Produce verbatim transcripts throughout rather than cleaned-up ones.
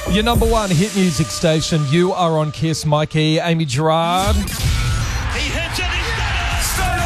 Your number one hit music station. You are on Kiss. Mikey, Amy Gerard. He hits it. He's done it. State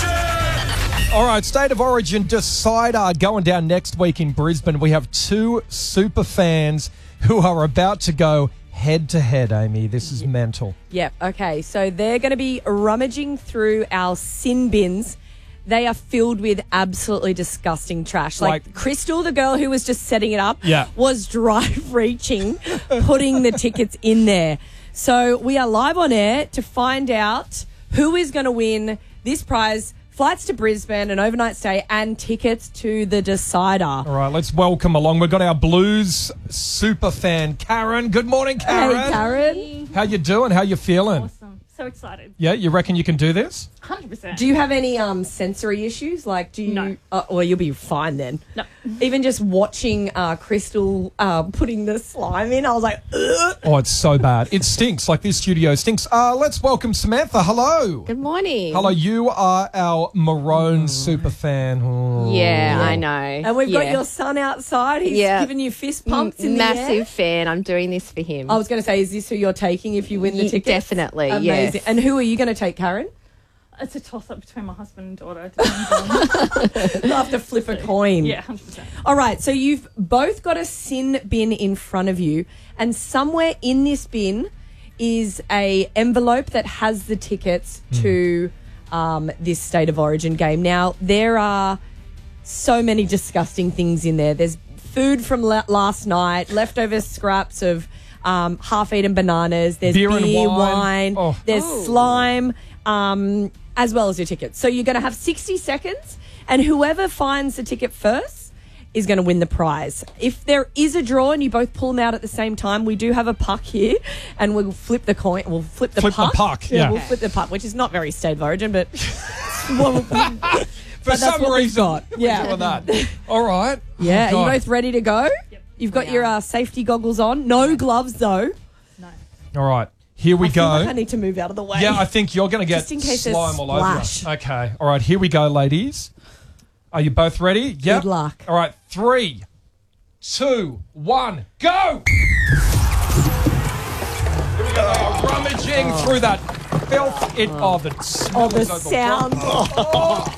of Origin. All right, State of Origin decider going down next week in Brisbane. We have two super fans who are about to go head to head, Amy. This is mental. Yep. Okay. So they're going to be rummaging through our sin bins. They are filled with absolutely disgusting trash. Like, Like- Crystal, the girl who was just setting it up, Yeah. was drive reaching, putting the tickets in there. So we are live on air to find out who is going to win this prize, flights to Brisbane, an overnight stay, and tickets to the Decider. All right, let's welcome along. We've got our Blues super fan, Karen. Good morning, Karen. Hey, Karen. How you doing? How you feeling? Awesome. So excited. Yeah, you reckon you can do this? one hundred percent. Do you have any um, sensory issues? Like, do you? No. Uh, well, you'll be fine then. No. Even just watching uh, Crystal uh, putting the slime in, I was like, ugh. Oh, it's so bad. It stinks. Like, this studio stinks. Uh, let's welcome Samantha. Hello. Good morning. Hello, you are our Maroon super fan. Oh. Yeah, I know. And we've yeah. got your son outside. He's Yeah. giving you fist pumps in Massive the air. fan. I'm doing this for him. I was going to say, is this who you're taking if you win the Ye- ticket? definitely, Amazing. yes. And who are you going to take, Karen? It's a toss-up between my husband and daughter. It depends on- You'll have to flip a coin. yeah, one hundred percent. All right, so you've both got a sin bin in front of you, and somewhere in this bin is a envelope that has the tickets to um, this State of Origin game. Now, there are so many disgusting things in there. There's food from la- last night, leftover scraps of um, half-eaten bananas. There's Beer beer, and wine. wine. Oh. There's Oh. slime, um, as well as your tickets. So you're going to have sixty seconds, and whoever finds the ticket first is going to win the prize. If there is a draw and you both pull them out at the same time, we do have a puck here, and we'll flip the coin. We'll flip the Flip the puck. puck, yeah. we'll flip the puck, which is not very State of Origin, but well, For but that's some what we've reason, got. we're Yeah. doing that. All right. yeah. Oh, Are God. you both ready to go? Yep. You've got Yeah. your uh, safety goggles on. No gloves though. No. All right. Here we I feel go. like I need to move out of the way. Yeah, I think you're going to get Just in case there's slime all over splash. you. Okay. All right, here we go, ladies. Are you both ready? Yep. Good luck. All right, three, two, one, go! Here we go. They are rummaging through that filth. It, oh, the smell Oh, the is overwhelming. sound. Oh, oh,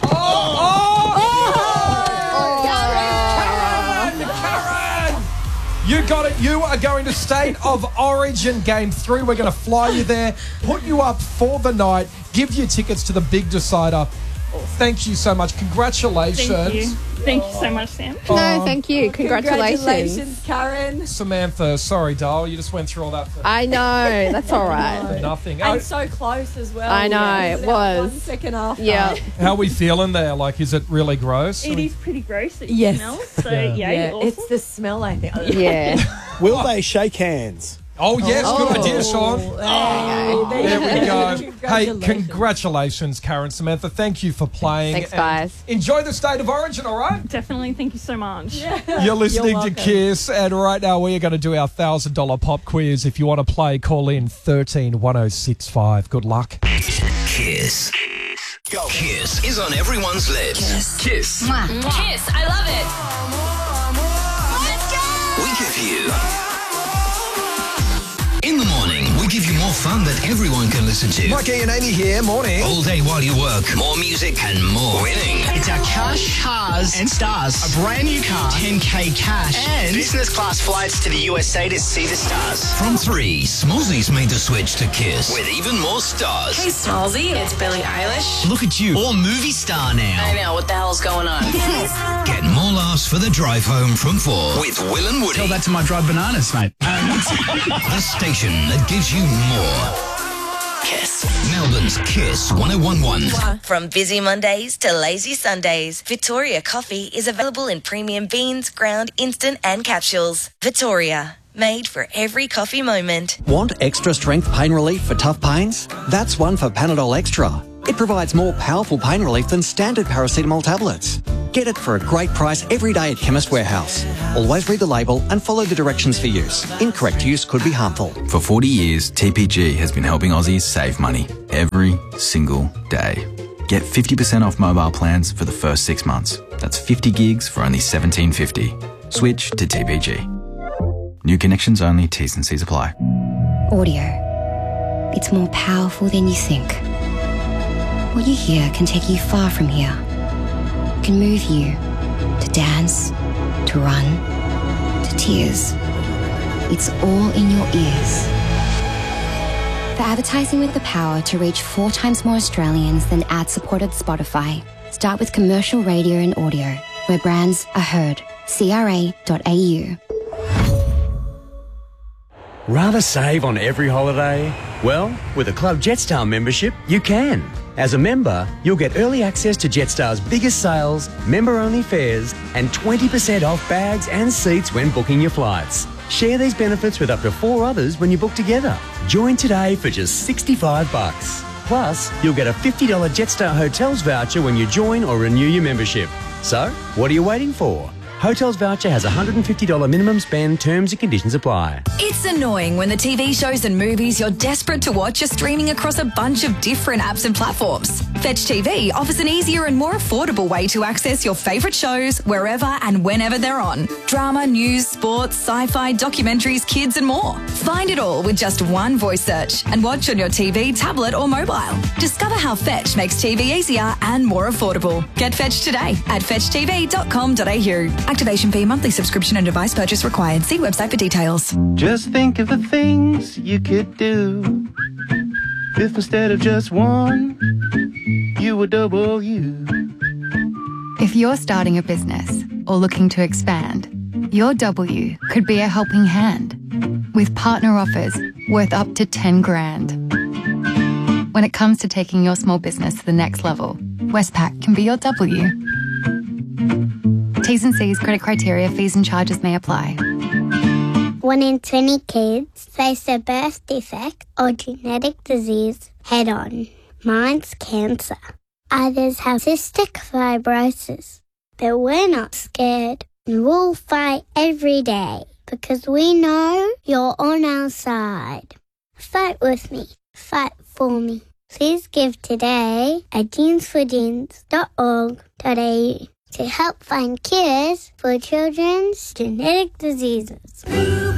oh, Karen! Karen! You got it. You are going to State of Origin Game three. We're going to fly you there, put you up for the night, give you tickets to the big decider. Thank you so much. Congratulations. Thank you. Thank you so much, Sam. no, thank you. Congratulations. Congratulations, Karen. Samantha, sorry, doll. You just went through all that for, I know. That's all for right. nothing. And Oh, so close as well. I know, Yeah, it about was. One second after. Yeah. how are we feeling there? Like, is it really gross? It is pretty gross. It Yes. smells. So, Yeah. yeah, Yeah, awful. it's the smell, I think. Yeah. Will they shake hands? Oh, yes. Good idea, Sean. Oh, There we go. Hey, Congratulations. congratulations, Karen. Samantha, thank you for playing. Thanks, and guys. Enjoy the State of Origin, all right? Definitely. Thank you so much. You're listening to welcome. Kiss, and right now we are going to do our one thousand dollars pop quiz. If you want to play, call in thirteen one oh six five. Good luck. Kiss. Go. Kiss is on everyone's lips. Kiss. Kiss. Kiss, I love it. We give you. In the morning, we give you more fun that everyone can listen to. Mikey and Amy here, morning. All day while you work. More music and more winning. It's our cash, cars, and stars. A brand new car, ten K cash, and business class flights to the U S A to see the stars. From three, Smallsy's made the switch to Kiss with even more stars. Hey, Smallsy, it's Billie Eilish. Look at you, all movie star I now. know, what the hell's going on? Get more laughs for the drive home from four with Will and Woody. Tell that to my dried bananas, mate. The station that gives you more. Kiss. Melbourne's Kiss one oh one one. From busy Mondays to lazy Sundays, Victoria Coffee is available in premium beans, ground, instant and capsules. Victoria, made for every coffee moment. Want extra strength pain relief for tough pains? That's one for Panadol Extra. It provides more powerful pain relief than standard paracetamol tablets. Get it for a great price every day at Chemist Warehouse. Always read the label and follow the directions for use. Incorrect use could be harmful. For forty years, T P G has been helping Aussies save money every single day. Get fifty percent off mobile plans for the first six months. That's fifty gigs for only seventeen fifty. Switch to T P G. New connections only, T's and C's apply. Audio. It's more powerful than you think. What you hear can take you far from here. It can move you to dance, to run, to tears. It's all in your ears. For advertising with the power to reach four times more Australians than ad-supported Spotify, start with commercial radio and audio, where brands are heard. C R A dot A U. Rather save on every holiday? Well, with a Club Jetstar membership, you can. As a member, you'll get early access to Jetstar's biggest sales, member-only fares, and twenty percent off bags and seats when booking your flights. Share these benefits with up to four others when you book together. Join today for just sixty-five bucks. Plus, you'll get a fifty dollars Jetstar Hotels voucher when you join or renew your membership. So, what are you waiting for? Hotels voucher has a one hundred fifty dollars minimum spend. Terms and conditions apply. It's annoying when the T V shows and movies you're desperate to watch are streaming across a bunch of different apps and platforms. Fetch T V offers an easier and more affordable way to access your favourite shows wherever and whenever they're on. Drama, news, sports, sci-fi, documentaries, kids and more. Find it all with just one voice search and watch on your T V, tablet or mobile. Discover how Fetch makes T V easier and more affordable. Get Fetch today at fetch t v dot com dot a u. Activation fee, monthly subscription and device purchase required. See website for details. Just think of the things you could do if instead of just one, you were double you. If you're starting a business or looking to expand, your W could be a helping hand with partner offers worth up to ten grand. When it comes to taking your small business to the next level, Westpac can be your W. T's and C's, credit criteria, fees and charges may apply. One in twenty kids face a birth defect or genetic disease head on. Mine's cancer. Others have cystic fibrosis. But we're not scared. We'll fight every day because we know you're on our side. Fight with me. Fight for me. Please give today at jeans for jeans dot org dot a u to help find cures for children's genetic diseases.